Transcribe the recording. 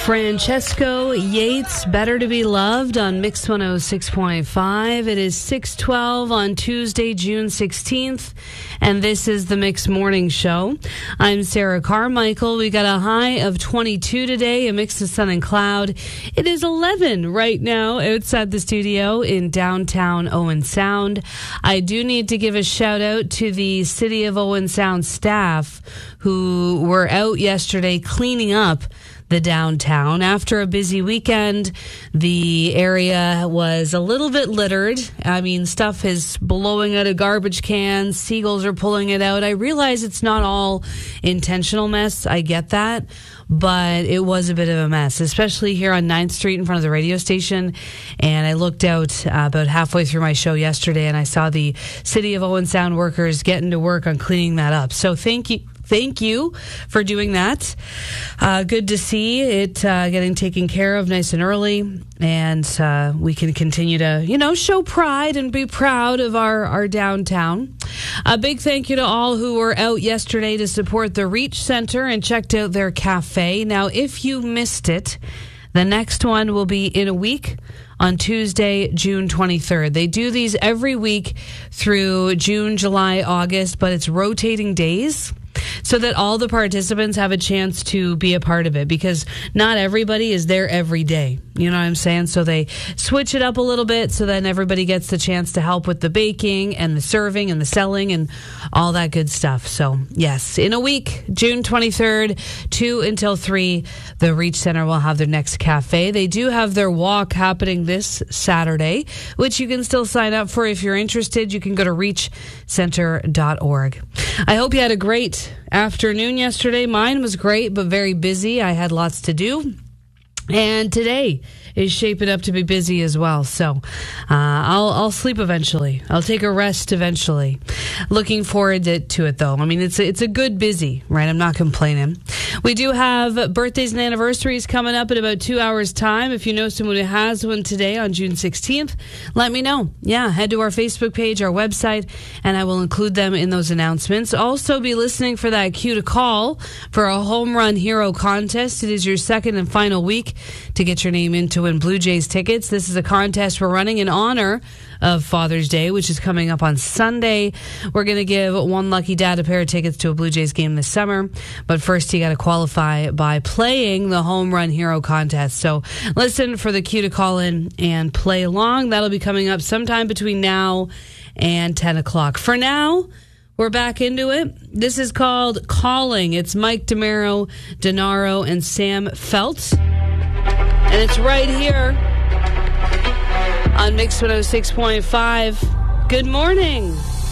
Francesco Yates, Better to Be Loved on Mix 106.5. It is 6:12 on Tuesday, June 16th, and this is the Mix Morning Show. I'm Sarah Carmichael. We got a high of 22 today, a mix of sun and cloud. It is 11 right now outside the studio in downtown Owen Sound. I do need to give a shout out to the City of Owen Sound staff who were out yesterday cleaning up the downtown. After a busy weekend, the area was a little bit littered. I mean, stuff is blowing out of garbage cans. Seagulls are pulling it out. I realize it's not all intentional mess. I get that. But it was a bit of a mess, especially here on 9th Street in front of the radio station. And I looked out about halfway through my show yesterday, and I saw the City of Owen Sound workers getting to work on cleaning that up. So thank you for doing that. Good to see it getting taken care of nice and early, and we can continue to, show pride and be proud of our downtown. A big thank you to all who were out yesterday to support the Reach Center and checked out their cafe. Now, if you missed it, the next one will be in a week on Tuesday, June 23rd. They do these every week through June, July, August, but it's rotating days, so that all the participants have a chance to be a part of it, because not everybody is there every day. You know what I'm saying? So they switch it up a little bit so then everybody gets the chance to help with the baking and the serving and the selling and all that good stuff. So yes, in a week, June 23rd, 2 until 3, the Reach Center will have their next cafe. They do have their walk happening this Saturday, which you can still sign up for if you're interested. You can go to reachcenter.org. I hope you had a great afternoon yesterday. Mine was great, but very busy. I had lots to do. And today is shaping up to be busy as well. So I'll sleep eventually. I'll take a rest eventually. Looking forward to it, though. I mean, it's a good busy, right? I'm not complaining. We do have birthdays and anniversaries coming up in about 2 hours' time. If you know someone who has one today on June 16th, let me know. Yeah, head to our Facebook page, our website, and I will include them in those announcements. Also, be listening for that cue to call for a Home Run Hero contest. It is your second and final week to get your name in to win Blue Jays tickets. This is a contest we're running in honor of Father's Day, which is coming up on Sunday. We're going to give one lucky dad a pair of tickets to a Blue Jays game this summer. But first, you got to qualify by playing the Home Run Hero contest. So listen for the cue to call in and play along. That'll be coming up sometime between now and 10 o'clock. For now, we're back into it. This is called Calling. It's Mike DeMaro, Denaro, and Sam Felt. And it's right here on Mix 106.5. Good morning.